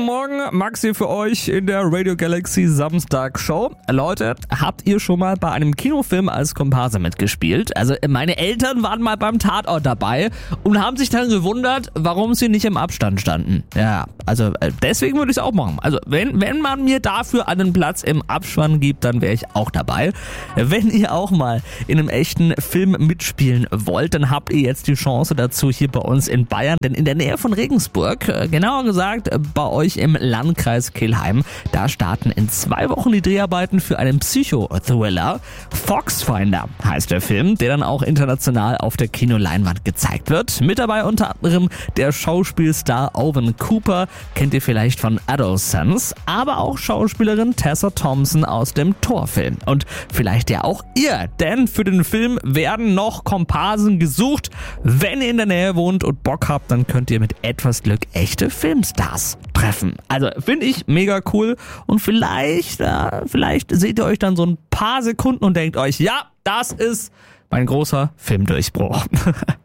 Morgen, Max hier für euch in der Radio Galaxy Samstag-Show. Leute, habt ihr schon mal bei einem Kinofilm als Komparse mitgespielt? Also meine Eltern waren mal beim Tatort dabei und haben sich dann gewundert, warum sie nicht im Abstand standen. Ja, also deswegen würde ich es auch machen. Also wenn man mir dafür einen Platz im Abspann gibt, dann wäre ich auch dabei. Wenn ihr auch mal in einem echten Film mitspielen wollt, dann habt ihr jetzt die Chance dazu hier bei uns in Bayern, denn in der Nähe von Regensburg, genauer gesagt bei euch im Landkreis Kelheim, da starten in 2 Wochen die Dreharbeiten für einen Psycho-Thriller. Foxfinder heißt der Film, der dann auch international auf der Kinoleinwand gezeigt wird. Mit dabei unter anderem der Schauspielstar Owen Cooper, kennt ihr vielleicht von Adolescence, aber auch Schauspielerin Tessa Thompson aus dem Thor-Film. Und vielleicht ja auch ihr, denn für den Film werden noch Komparsen gesucht. Wenn ihr in der Nähe wohnt und Bock habt, dann könnt ihr mit etwas Glück echte Filmstars treffen. Also finde ich mega cool und vielleicht seht ihr euch dann so ein paar Sekunden und denkt euch, ja, das ist mein großer Filmdurchbruch.